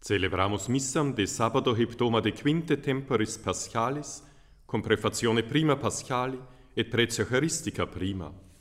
Celebramus missam de sabato heptoma de quinte temporis Paschalis, cum prefazione prima Paschali et pretia Eucharistica prima.